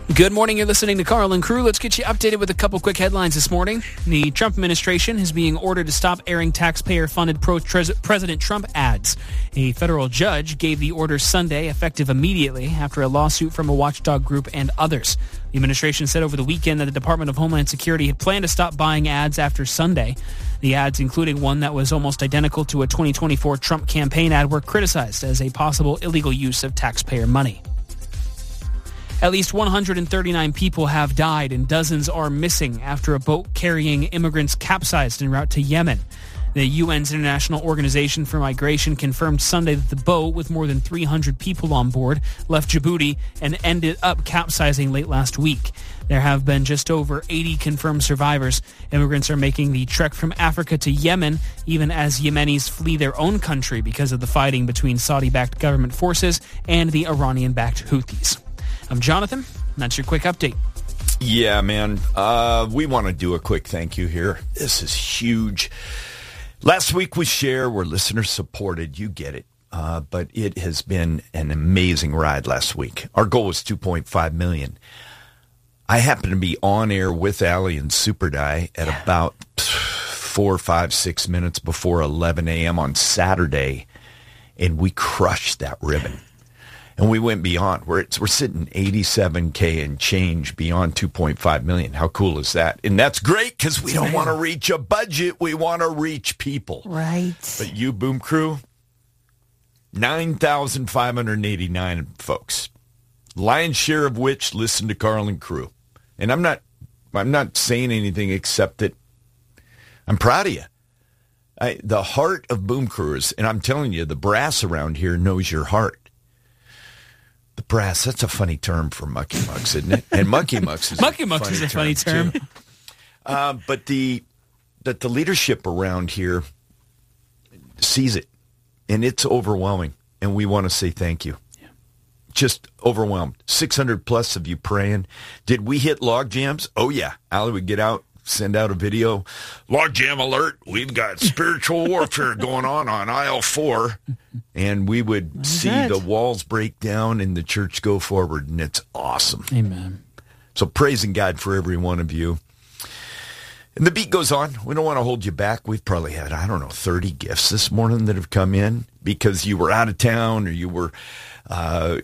Good morning. You're listening to Carl and Crew. Let's get you updated with a couple quick headlines this morning. The Trump administration is being ordered to stop airing taxpayer-funded pro-President Trump ads. A federal judge gave the order Sunday, effective immediately after a lawsuit from a watchdog group and others. The administration said over the weekend that the Department of Homeland Security had planned to stop buying ads after Sunday. The ads, including one that was almost identical to a 2024 Trump campaign ad, were criticized as a possible illegal use of taxpayer money. At least 139 people have died and dozens are missing after a boat carrying immigrants capsized en route to Yemen. The UN's International Organization for Migration confirmed Sunday that the boat, with more than 300 people on board, left Djibouti and ended up capsizing late last week. There have been just over 80 confirmed survivors. Immigrants are making the trek from Africa to Yemen, even as Yemenis flee their own country because of the fighting between Saudi-backed government forces and the Iranian-backed Houthis. I'm Jonathan, and that's your quick update. Yeah, man. We want to do a quick thank you here. This is huge. Last week we share, we're listener supported. You get it. But it has been an amazing ride last week. Our goal was 2.5 million. I happened to be on air with Allie and Super Die at about 4, 5, 6 minutes before 11 a.m. on Saturday, and we crushed that ribbon. And we went beyond. We're sitting 87K and change beyond 2.5 million. How cool is that? And that's great because we don't want to reach a budget. We want to reach people. Right. But you, Boom Crew, 9,589 folks. Lion's share of which listen to Carl and Crew. And I'm not saying anything except that I'm proud of you. The heart of Boom Crewers, and I'm telling you, the brass around here knows your heart. The brass, that's a funny term for Mucky Mucks, isn't it? And Mucky Mucks is Mucky Mucks is a funny term. But the leadership around here sees it, and it's overwhelming, and we want to say thank you. Yeah. Just overwhelmed. 600 plus of you praying. Did we hit log jams? Oh, yeah. Allie would get out, send out a video. Log jam alert. We've got spiritual warfare going on aisle 4. And we would see the walls break down and the church go forward. And it's awesome. Amen. So praising God for every one of you. And the beat goes on. We don't want to hold you back. We've probably had, 30 gifts this morning that have come in because you were out of town or you had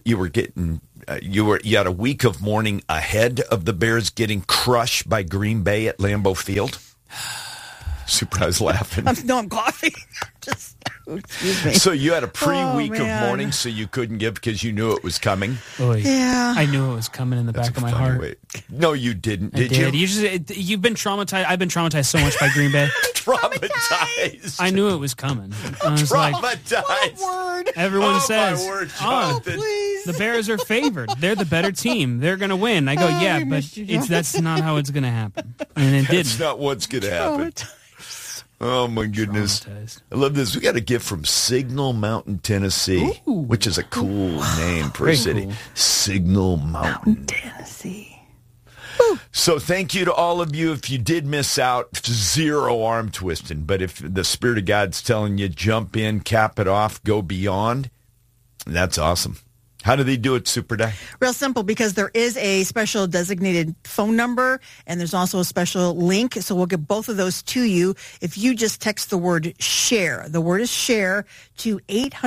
a week of mourning ahead of the Bears getting crushed by Green Bay at Lambeau Field. Surprise laughing. I'm coughing. Excuse me. So you had a pre-week of mourning, so you couldn't give because you knew it was coming. Oy. Yeah. I knew it was coming in the back of my heart. Way. No, you didn't. Did you? You've been traumatized. I've been traumatized so much by Green Bay. Traumatized. I knew it was coming. I was traumatized. Word. Everyone says, my word, Jonathan. Please. The Bears are favored. They're the better team. They're going to win. I go, yeah, but that's not how it's going to happen. And it didn't. That's not what's going to happen. Oh, my goodness. I love this. We got a gift from Signal Mountain, Tennessee, which is a cool name for a city. Cool. Signal Mountain, Tennessee. So thank you to all of you. If you did miss out, zero arm twisting. But if the Spirit of God's telling you, jump in, cap it off, go beyond, that's awesome. How do they do it, Super Di? Real simple, because there is a special designated phone number, and there's also a special link. So we'll get both of those to you if you just text the word SHARE. The word is SHARE to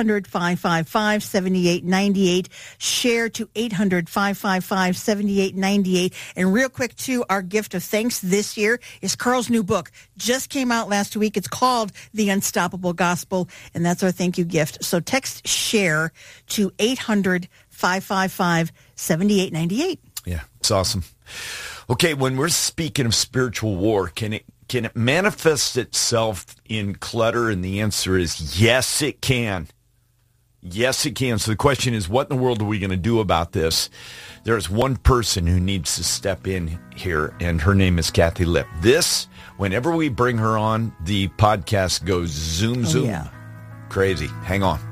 800-555-7898. SHARE to 800-555-7898. And real quick, too, our gift of thanks this year is Carl's new book. Just came out last week. It's called The Unstoppable Gospel, and that's our thank you gift. So text SHARE to 800-555-7898. Yeah, it's awesome. Okay, when we're speaking of spiritual war, can it manifest itself in clutter? And the answer is yes, it can. Yes, it can. So the question is, what in the world are we going to do about this? There's one person who needs to step in here, and her name is Kathy Lipp. Whenever we bring her on, the podcast goes zoom. Yeah. Crazy. Hang on.